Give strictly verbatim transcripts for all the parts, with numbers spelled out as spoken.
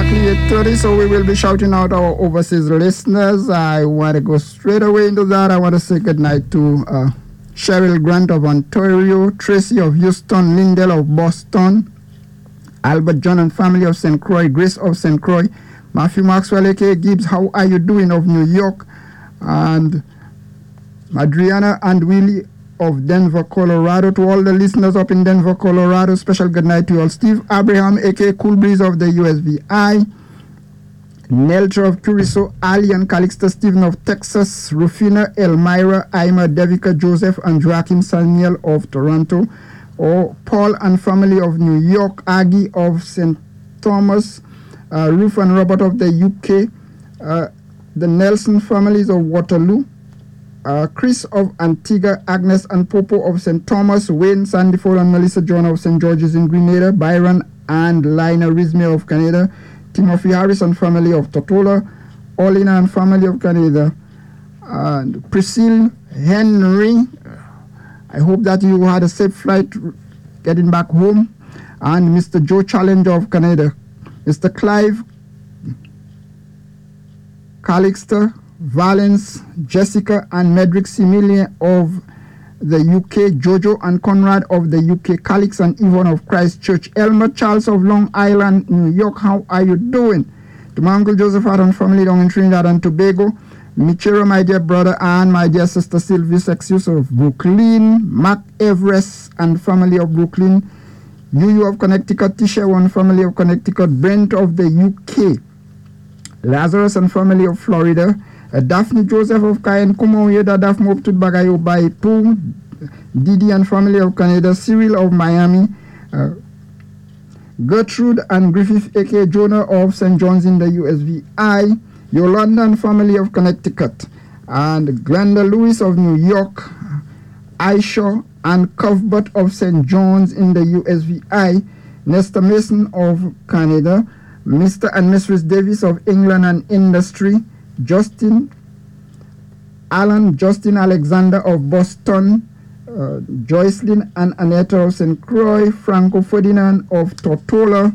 exactly eight thirty, so we will be shouting out our overseas listeners. I want to go straight away into that. I want to say good night to uh, Cheryl Grant of Ontario, Tracy of Houston, Lindell of Boston, Albert John and family of Saint Croix, Grace of Saint Croix, Matthew Maxwell, A K A Gibbs, how are you doing, of New York, and Adriana and Willie of Denver, Colorado. To all the listeners up in Denver, Colorado, special good night to you all. Steve Abraham, A K A Cool Breeze of the U S V I, Neltra of Curacao, Ali and Calixta Stephen of Texas, Rufina, Elmira, Ima, Devika, Joseph, and Joachim Samuel of Toronto, or Paul and family of New York, Aggie of Saint Thomas, uh, Ruth and Robert of the U K, uh, the Nelson families of Waterloo, Uh, Chris of Antigua, Agnes and Popo of Saint Thomas, Wayne, Sandyford and Melissa John of Saint George's in Grenada, Byron and Lina Risme of Canada, Timothy Harris and family of Totola, Olina and family of Canada, and Priscilla Henry. I hope that you had a safe flight getting back home, and Mister Joe Challenger of Canada, Mister Clive Calixter, Valence, Jessica and Medrick Similian of the U K, Jojo and Conrad of the U K, Calix and Yvonne of Christchurch, Elmer Charles of Long Island, New York, how are you doing? To my Uncle Joseph and family down in Trinidad and Tobago, Michero, my dear brother, and my dear sister Sylvie Sexius of Brooklyn, Mac Everest and family of Brooklyn, Yu of Connecticut, Tisha one family of Connecticut, Brent of the U K, Lazarus and family of Florida, Uh, Daphne Joseph of Kayen Kumo Yeda Daph Moptud Bagayo Bay Poo, Didi and family of Canada, Cyril of Miami, uh, Gertrude and Griffith A K Jonah of Saint John's in the U S V I, Yolanda and family of Connecticut, and Glenda Lewis of New York, Aisha and Cuthbert of Saint John's in the U S V I, Nestor Mason of Canada, Mister and Missus Davis of England and Industry, Justin, Alan, Justin Alexander of Boston, uh, Joycelyn and Annette of Saint Croix, Franco Ferdinand of Tortola,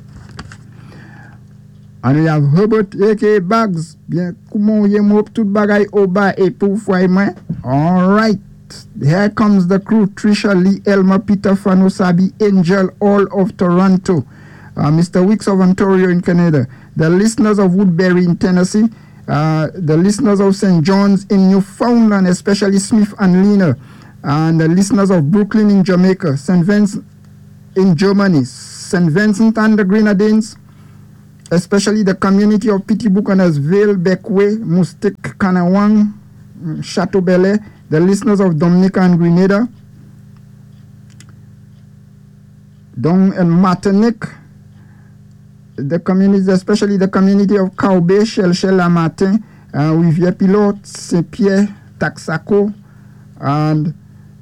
and we have Herbert A K Bags. Bien, comment y mop tout bagay oba et pour foy moi. All right, here comes the crew: Trisha, Lee, Elmer, Peter, Fano, Sabi, Angel, all of Toronto, uh, Mister Wicks of Ontario in Canada, the listeners of Woodbury in Tennessee, Uh, the listeners of Saint John's in Newfoundland, especially Smith and Lena, and the listeners of Brooklyn in Jamaica, Saint Vincent in Germany, Saint Vincent and the Grenadines, especially the community of Pity Buchanans, Vale, Beckway, Mustik, Kanawang, Chateau Bel, the listeners of Dominica and Grenada, Don and Martinique, the communities, especially the community of Kaobe, Chelchel, La Martin, uh, Rivière Pilote, Saint-Pierre, Taxaco, and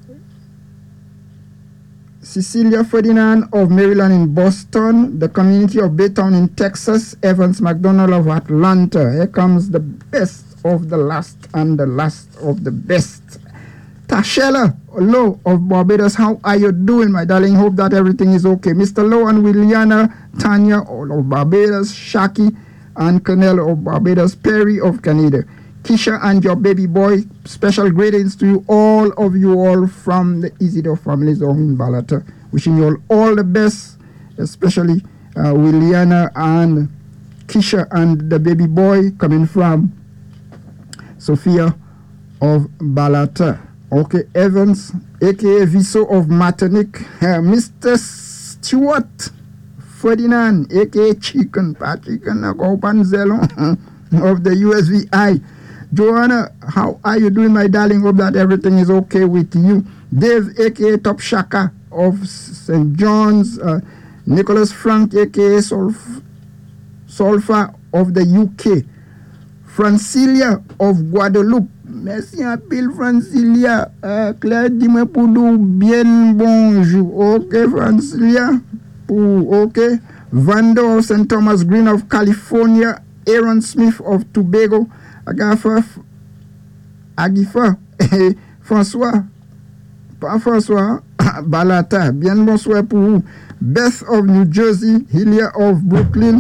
Cecilia Ferdinand of Maryland in Boston, the community of Baytown in Texas, Evans McDonald of Atlanta. Here comes the best of the last and the last of the best. Tashela Lowe of Barbados, how are you doing, my darling? Hope that everything is okay. Mister Lowe and Williana, Tanya all of Barbados, Shaki and Colonel of Barbados, Perry of Canada, Kisha and your baby boy, special greetings to you, all of you all from the Isidore family zone in Balata. Wishing you all all the best, especially uh, Williana and Kisha and the baby boy coming from Sophia of Balata. Okay, Evans, A K A Viso of Martinique, uh, Mister Stewart Ferdinand, A K A Chicken, Chicken of the U S V I. Joanna, how are you doing, my darling? Hope that everything is okay with you. Dave, A K A Top Shaka of Saint John's, uh, Nicholas Frank, A K A Solf- Solfa of the U K, Francilia of Guadeloupe. Merci un pile, Francilia. Uh, Claire, dis-moi pour nous bien bonjour. Ok, Francilia. Pour, ok. Vando of Saint Thomas Green of California. Aaron Smith of Tobago. Agafa. Agifa. François. Pas François. Balata. Bien bonsoir pour vous. Beth of New Jersey. Hilia of Brooklyn.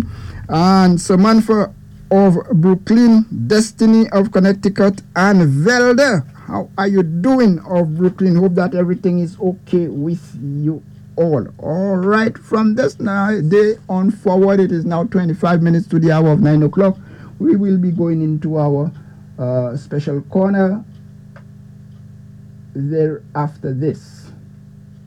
And Samantha of Brooklyn, Destiny of Connecticut, and Velda. How are you doing of Brooklyn? Hope that everything is okay with you all. All right, from this now day on forward, it is now twenty-five minutes to the hour of nine o'clock. We will be going into our uh, special corner there after this.